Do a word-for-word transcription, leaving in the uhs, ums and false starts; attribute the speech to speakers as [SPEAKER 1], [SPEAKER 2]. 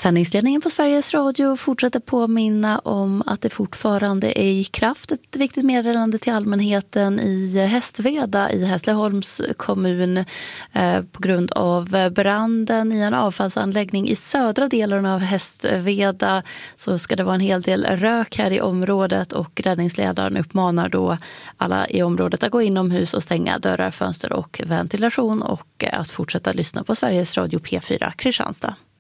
[SPEAKER 1] Sändningsledningen på Sveriges Radio fortsätter påminna om att det fortfarande är i kraft ett viktigt meddelande till allmänheten i Hästveda i Hässleholms kommun eh, på grund av branden i en avfallsanläggning i södra delen av Hästveda. Så ska det vara en hel del rök här i området och räddningsledaren uppmanar då alla i området att gå inomhus och stänga dörrar, fönster och ventilation och att fortsätta lyssna på Sveriges Radio P fyra Kristianstad.